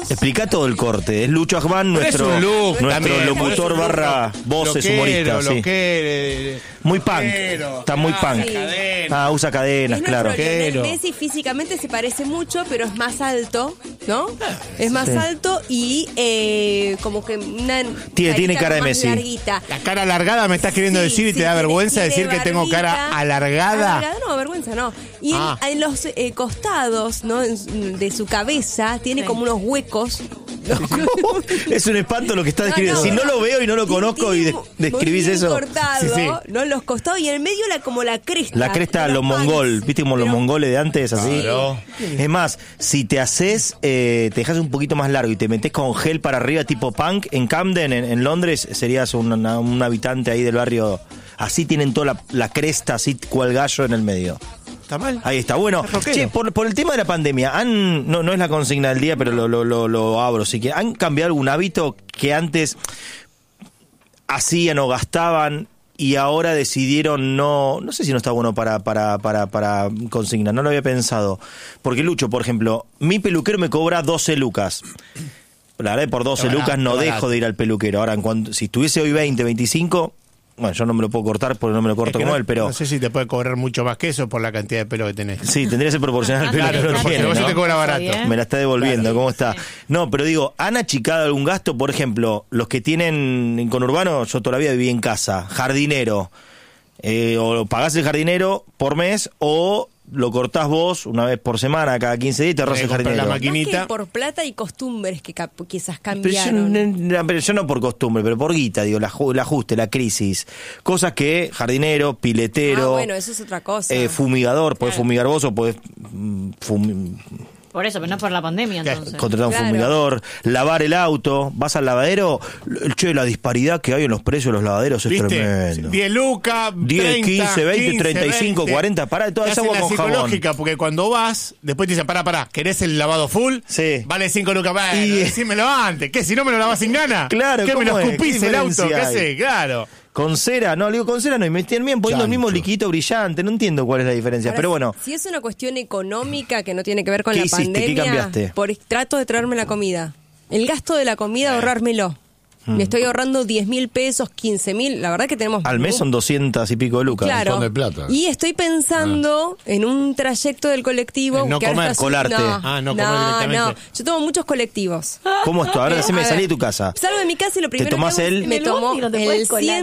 Explica todo el corte. Es Lucho Ajman, nuestro locutor barra voces humorista. Sí. Muy punk. Está muy punk. Usa cadenas, claro. Lionel Messi físicamente se parece mucho, pero es más alto, ¿no? Es más alto y como que una tiene cara de Messi. Larguita. La cara alargada me estás queriendo decir y te da vergüenza decir que tengo cara alargada. No, vergüenza no. Y en los costados, ¿no? De su cabeza tiene como unos huecos. Es un espanto lo que está describiendo. Si no lo veo y no lo conozco y describís eso. Cortado, ¿no? Los costados y en el medio como la cresta. La cresta, los mongol. ¿Viste como los mongoles de antes? Así. Claro. Es más, si te haces, te dejas un poquito más largo y te metes con gel para arriba tipo punk, en Camden, en Londres, serías un habitante ahí del barrio. Así tienen toda la cresta, así cual gallo en el medio. ¿Está mal? Ahí está. Bueno, che, por el tema de la pandemia, no es la consigna del día, pero lo abro. Así que, ¿han cambiado algún hábito que antes hacían o gastaban y ahora decidieron no sé si no está bueno para consigna? No lo había pensado. Porque Lucho, por ejemplo, mi peluquero me cobra 12 lucas. La verdad, por 12 lucas no dejo de ir al peluquero. Ahora, si estuviese hoy 20, 25... Bueno, yo no me lo puedo cortar porque no me lo corto como él, pero... No sé si te puede cobrar mucho más que eso por la cantidad de pelo que tenés. Sí, tendría que ser proporcional al pelo que no tiene, ¿no? Te cobra barato. Me la está devolviendo, ¿cómo está? No, pero digo, ¿han achicado algún gasto? Por ejemplo, los que tienen en conurbano, yo toda la vida viví en casa, jardinero. O pagás el jardinero por mes o lo cortás vos una vez por semana, cada 15 días y te arrojas el jardinero. La maquinita. Más que por plata y costumbres que quizás cambiaron. Pero yo no por costumbre, pero por guita, digo, el ajuste, la crisis. Cosas que jardinero, piletero. Bueno, eso es otra cosa. Fumigador, podés fumigar vos o podés Por eso, pero no por la pandemia, entonces. Contratar un fumigador, lavar el auto, vas al lavadero. Che, la disparidad que hay en los precios de los lavaderos es tremendo. 10 lucas, 10, 30, 15, 20, 15, 35, 20. 40, pará, toda esa agua con jabón. Psicológica, porque cuando vas, después te dicen, pará, ¿querés el lavado full? Sí. Vale 5 lucas, bueno, decímelo antes. ¿Qué, si no me lo lavas sin ganas? Claro, ¿qué me lo ¿cómo es? escupís ¿Qué el auto? ¿Qué diferencia haces? Claro. Con cera, no, le digo con cera no, y me terminan poniendo el mismo liquidito brillante, no entiendo cuál es la diferencia, Ahora, pero bueno. Si es una cuestión económica que no tiene que ver con ¿Qué la hiciste? pandemia, ¿Qué cambiaste? Trato de traerme la comida. El gasto de la comida, ahorrármelo. Me estoy ahorrando 10.000 pesos, 15.000. La verdad que tenemos... Al mes son 200 y pico de lucas. Claro. Un montón de plata. Y estoy pensando en un trayecto del colectivo... No que ahora comer, está colarte. No comer directamente. No. Yo tomo muchos colectivos. ¿Cómo esto? Ahora decime, salí de tu casa. Salgo de mi casa y lo primero tomás que hago el- es me tomo no te el puedes colar,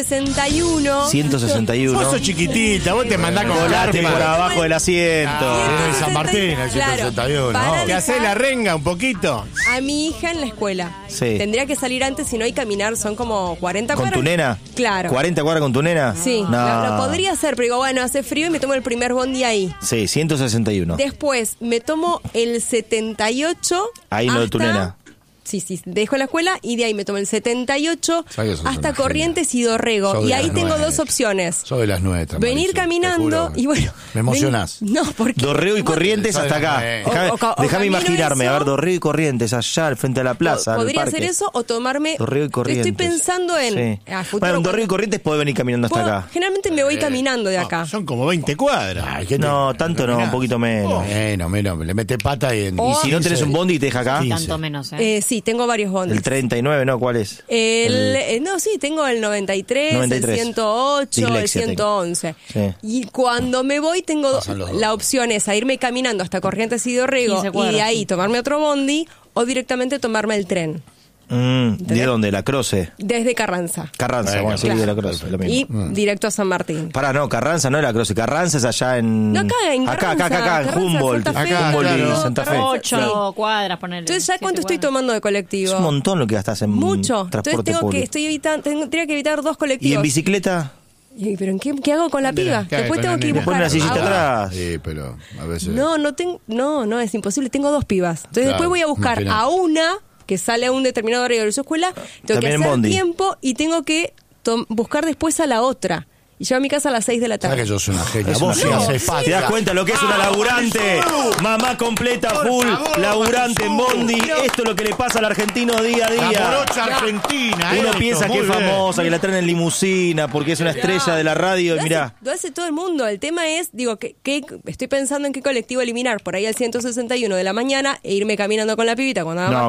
161. 161. Vos sos chiquitita, vos te mandás con Volate por karma. abajo del asiento. En San Martín, el 161, Para ¿no? ¿Te hacés la renga un poquito? a mi hija en la escuela. Sí. Tendría que salir antes, si no hay caminar, son como 40 ¿Con cuadras. tu nena? Claro. ¿40 cuadras con tu nena? Sí, No. lo podría hacer, pero digo, bueno, hace frío y me tomo el primer bondi ahí. Sí, 161. Después me tomo el 78. Ahí lo de tu nena. Sí, dejo la escuela y de ahí me tomo el 78 Sabes que sos hasta una Corrientes y Dorrego. Sos de Y ahí las tengo nuestras. dos opciones. Soy de las nuestras. Venir Mauricio, caminando te juro. y bueno... Me emocionás. No, porque... Dorrego y Corrientes hasta acá. O Déjame camino imaginarme. eso. A ver, Dorrego y Corrientes, allá al frente de la plaza. al Podría parque. hacer eso o tomarme... Dorrego y Corrientes. Estoy pensando en... Sí. a futuro, Bueno, en Dorrego y Corrientes podés venir caminando hasta acá. Generalmente me voy caminando de acá. Son como 20 cuadras. Ay, ¿qué te- No, tanto no, un poquito menos. Menos, le mete pata y... Y si no tenés un bondi y te deja acá, Tanto menos, ¿eh? Sí, tengo varios bondis. el 39, ¿no? ¿Cuál es? No, sí, tengo el 93, 93. el 108, el Dislexia 111. Sí. Y cuando me voy tengo Pasan los dos. la opción es a irme caminando hasta Corrientes y Dorrego 15 y cuadras, de ahí sí. tomarme otro bondi o directamente tomarme el tren ¿De dónde? ¿La Croce? desde Carranza Carranza, bueno, sí, claro. de la Croce, lo mismo. y directo a San Martín. Pará, no, Carranza no es la Croce. Carranza es allá en... No, acá en Acá, en Carranza, Humboldt. Santa Fe, Humboldt y claro. Santa Fe. 8 cuadras, ponerle. Entonces, ¿ya cuánto estoy tomando de colectivo? Es un montón lo que gastás en Mucho. Entonces transporte público. tendría que evitar 2 ¿Y colectivos. en bicicleta? ¿Pero qué hago con la piba? ¿qué hago Después con tengo la que ir nena? Pon buscar una sillita agua. atrás. Sí, pero a veces... No, es imposible. Tengo 2 pibas. Entonces Claro, después voy a buscar una pena. a una que sale a un determinado horario de su escuela. Tengo También en que hacer bondi. tiempo y tengo que buscar después a la otra. Y llego a mi casa a las 6 de la ¿Sabes tarde. que yo soy una genia? Vos Sí sí, hace ¿te falta. das cuenta lo que es una laburante? Mamá completa, full, laburante en bondi. Esto es lo que le pasa al argentino día a La día. morocha argentina. Uno esto, piensa que muy es bien. famosa, que la traen en limusina, porque es una estrella de la radio. Y mirá, Lo hace todo el mundo. El tema es, que estoy pensando en qué colectivo eliminar. Por ahí al 161 de la mañana e irme caminando con la pibita cuando haga No,